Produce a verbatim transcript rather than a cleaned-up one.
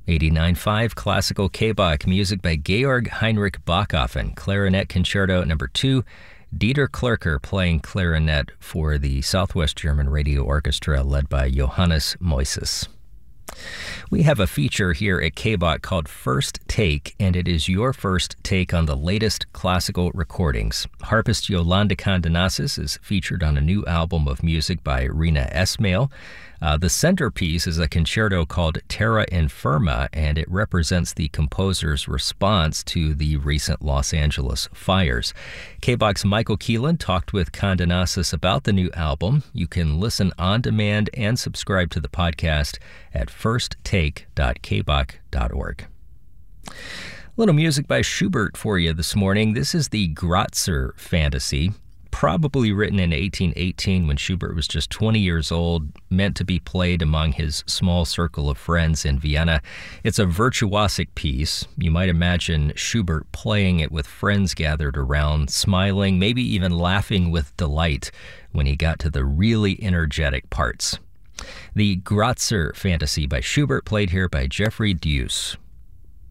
eighty-nine point five Classical K-Bach, music by Georg Heinrich Bachhofen, Clarinet Concerto Number two, Dieter Klürker playing clarinet for the Southwest German Radio Orchestra led by Johannes Moises. We have a feature here at K-Bach called First Take, and it is your first take on the latest classical recordings. Harpist Yolanda Condenasis is featured on a new album of music by Rina Esmail. Uh, the centerpiece is a concerto called Terra Infirma, and it represents the composer's response to the recent Los Angeles fires. K-Bach's Michael Keelan talked with Condenasis about the new album. You can listen on demand and subscribe to the podcast at first take dot k bach dot org. A little music by Schubert for you this morning. This is the Grazer Fantasy. Probably written in eighteen eighteen when Schubert was just twenty years old, meant to be played among his small circle of friends in Vienna. It's a virtuosic piece. You might imagine Schubert playing it with friends gathered around, smiling, maybe even laughing with delight when he got to the really energetic parts. The Grazer Fantasy by Schubert, played here by Jeffrey Deus.